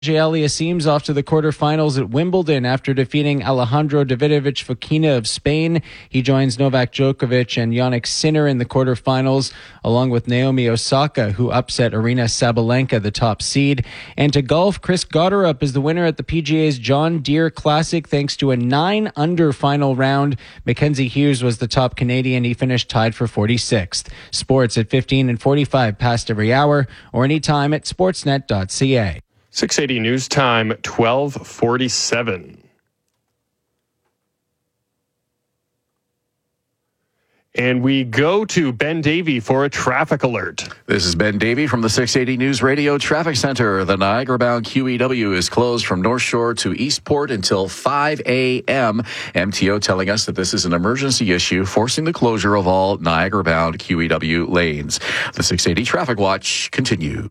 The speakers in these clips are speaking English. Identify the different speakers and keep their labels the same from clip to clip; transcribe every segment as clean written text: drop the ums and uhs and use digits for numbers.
Speaker 1: Aliassime's off to the quarterfinals at Wimbledon after defeating Alejandro Davidovich Fokina of Spain. He joins Novak Djokovic and Jannik Sinner in the quarterfinals, along with Naomi Osaka, who upset Aryna Sabalenka, the top seed. And to golf, Chris Gotterup is the winner at the PGA's John Deere Classic thanks to a 9-under final round. Mackenzie Hughes was the top Canadian. He finished tied for 46th. Sports at 15 and 45 past every hour or anytime at sportsnet.ca.
Speaker 2: 680 News Time, 12:47. And we go to Ben Davey for a traffic alert.
Speaker 3: This is Ben Davey from the 680 News Radio Traffic Center. The Niagara-bound QEW is closed from North Shore to Eastport until 5 a.m. MTO telling us that this is an emergency issue, forcing the closure of all Niagara-bound QEW lanes. The 680 Traffic Watch continues.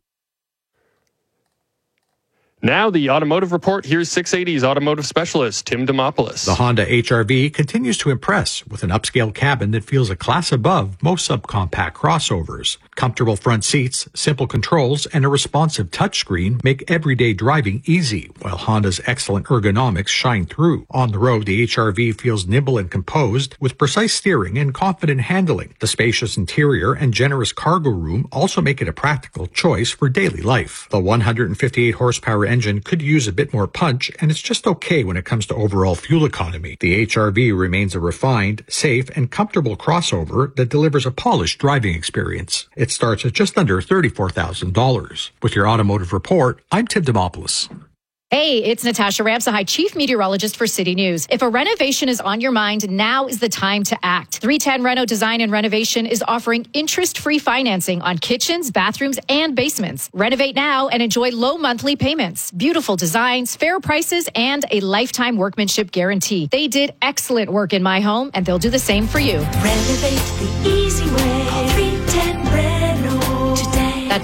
Speaker 2: Now the automotive report. Here's 680's automotive specialist, Tim Demopoulos.
Speaker 4: The Honda HR-V continues to impress with an upscale cabin that feels a class above most subcompact crossovers. Comfortable front seats, simple controls, and a responsive touchscreen make everyday driving easy, while Honda's excellent ergonomics shine through. On the road, the HR-V feels nimble and composed with precise steering and confident handling. The spacious interior and generous cargo room also make it a practical choice for daily life. The 158 horsepower engine could use a bit more punch, and it's just okay when it comes to overall fuel economy. The HR-V remains a refined, safe, and comfortable crossover that delivers a polished driving experience. It starts at just under $34,000. With your automotive report, I'm Tim Demopoulos.
Speaker 5: Hey, it's Natasha Ramsahai, Chief Meteorologist for City News. If a renovation is on your mind, now is the time to act. 310 Reno Design and Renovation is offering interest-free financing on kitchens, bathrooms, and basements. Renovate now and enjoy low monthly payments, beautiful designs, fair prices, and a lifetime workmanship guarantee. They did excellent work in my home, and they'll do the same for you.
Speaker 6: Renovate the easy way. Call 310 Reno today.
Speaker 5: That's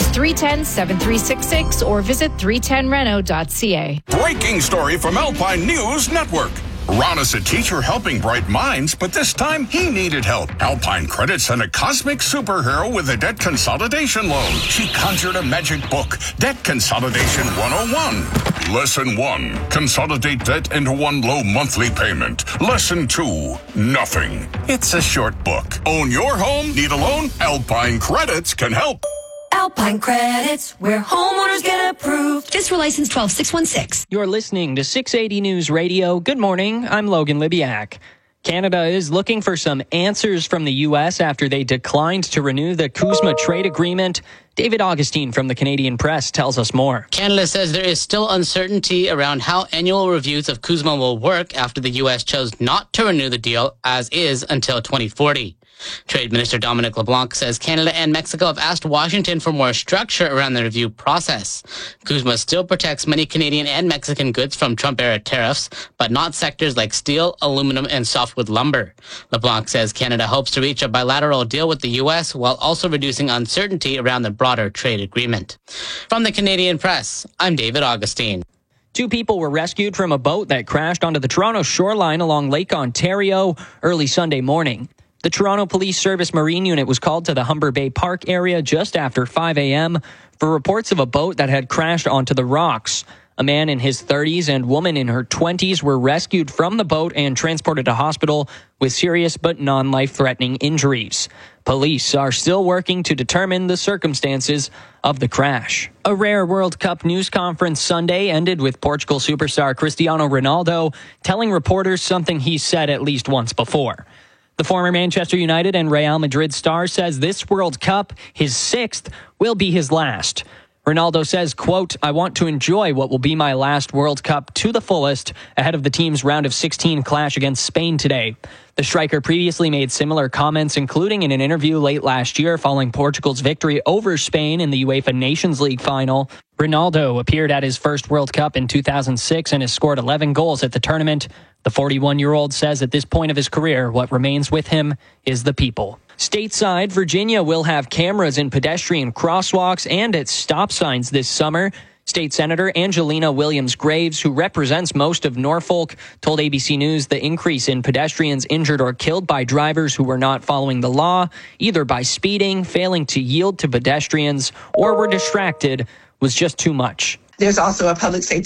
Speaker 5: 310-7366 or visit 310reno.ca.
Speaker 7: Breaking story from Alpine News Network. Ron is a teacher helping bright minds, but this time he needed help. Alpine Credit sent a cosmic superhero with a debt consolidation loan. She conjured a magic book, Debt Consolidation 101. Lesson 1, consolidate debt into one low monthly payment. Lesson 2, nothing. It's a short book. Own your home? Need a loan? Alpine Credits can help.
Speaker 6: Alpine Credits, where homeowners get approved.
Speaker 8: FSRA license 12616.
Speaker 9: You're listening to 680 News Radio. Good morning. I'm Logan Libiak. Canada is looking for some answers from the U.S. after they declined to renew the CUSMA trade agreement. David Augustine from the Canadian Press tells us more.
Speaker 10: Canada says there is still uncertainty around how annual reviews of CUSMA will work after the U.S. chose not to renew the deal as is until 2040. Trade Minister Dominic LeBlanc says Canada and Mexico have asked Washington for more structure around the review process. CUSMA still protects many Canadian and Mexican goods from Trump-era tariffs, but not sectors like steel, aluminum, and softwood lumber. LeBlanc says Canada hopes to reach a bilateral deal with the U.S. while also reducing uncertainty around the broader trade agreement. From the Canadian Press, I'm David Augustine.
Speaker 9: 2 people were rescued from a boat that crashed onto the Toronto shoreline along Lake Ontario early Sunday morning. The Toronto Police Service Marine Unit was called to the Humber Bay Park area just after 5 a.m. for reports of a boat that had crashed onto the rocks. A man in his 30s and woman in her 20s were rescued from the boat and transported to hospital with serious but non-life-threatening injuries. Police are still working to determine the circumstances of the crash. A rare World Cup news conference Sunday ended with Portugal superstar Cristiano Ronaldo telling reporters something he said at least once before. The former Manchester United and Real Madrid star says this World Cup, his 6th, will be his last. Ronaldo says, quote, "I want to enjoy what will be my last World Cup to the fullest ahead of the team's round of 16 clash against Spain today." The striker previously made similar comments, including in an interview late last year following Portugal's victory over Spain in the UEFA Nations League final. Ronaldo appeared at his first World Cup in 2006 and has scored 11 goals at the tournament. The 41-year-old says at this point of his career, what remains with him is the people. Stateside, Virginia will have cameras in pedestrian crosswalks and at stop signs this summer. State Senator Angelina Williams-Graves, who represents most of Norfolk, told ABC News the increase in pedestrians injured or killed by drivers who were not following the law, either by speeding, failing to yield to pedestrians, or were distracted, was just too much.
Speaker 11: There's also a public safety